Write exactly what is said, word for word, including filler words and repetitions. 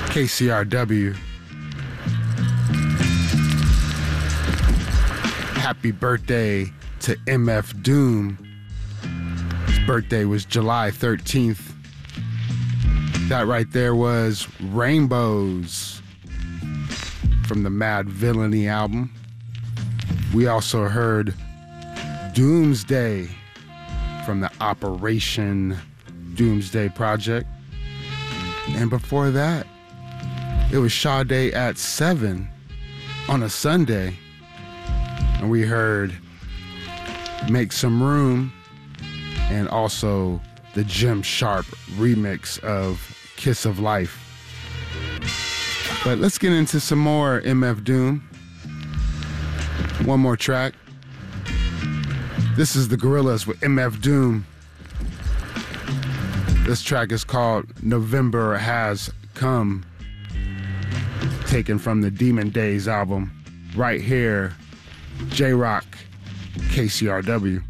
K C R W. Happy birthday to M F Doom. His birthday was July thirteenth. That right there was Rainbows from the Mad Villainy album. We also heard Doomsday from the Operation Doomsday Project. And before that, it was Sade at seven on a Sunday. And we heard Make Some Room and also the Jim Sharp remix of Kiss of Life. But let's get into some more M F Doom. One more track. This is the Gorillaz with M F Doom. This track is called November Has Come, taken from the Demon Days album. Right here, J-Rock, K C R W.